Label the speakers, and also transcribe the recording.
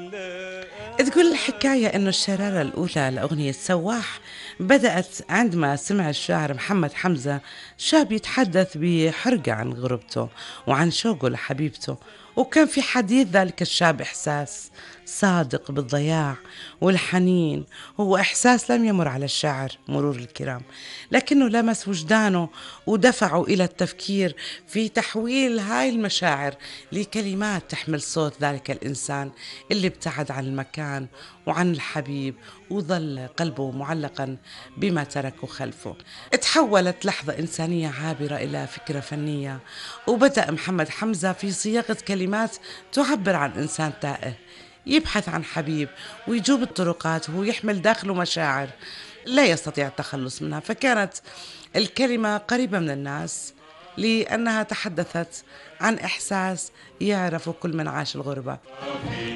Speaker 1: تقول الحكاية إنه الشرارة الأولى لأغنية سواح بدأت عندما سمع الشاعر محمد حمزة شاب يتحدث بحرقة عن غربته وعن شوقه لحبيبته، وكان في حديث ذلك الشاب إحساس صادق بالضياع والحنين. هو إحساس لم يمر على الشاعر مرور الكرام، لكنه لمس وجدانه ودفعه إلى التفكير في تحويل هاي المشاعر لكلمات تحمل صوت ذلك الإنسان اللي ابتعد عن المكان وعن الحبيب وظل قلبه معلقا بما تركه خلفه. تحولت لحظة إنسانية عابرة إلى فكرة فنية، وبدأ محمد حمزة في صياغة كلمات تعبر عن إنسان تائه يبحث عن حبيب ويجوب الطرقات وهو يحمل داخله مشاعر لا يستطيع التخلص منها. فكانت الكلمة قريبة من الناس لأنها تحدثت عن إحساس يعرف كل من عاش الغربة.